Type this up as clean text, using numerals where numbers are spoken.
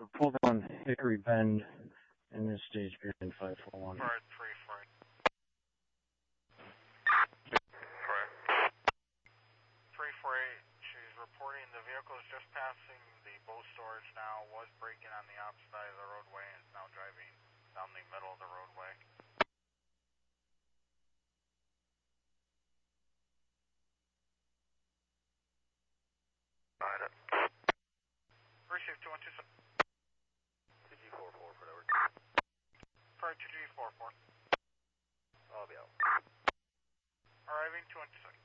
pulled on Hickory Bend in this stage period 541. Bird 3-4. She's reporting the vehicle is just passing the boat storage now, was braking on the opposite side of the roadway, and is now driving down the middle of the roadway. Got it. Receive 2127. TG44 for over. Bird 2G44. I'll be out. Arriving 226.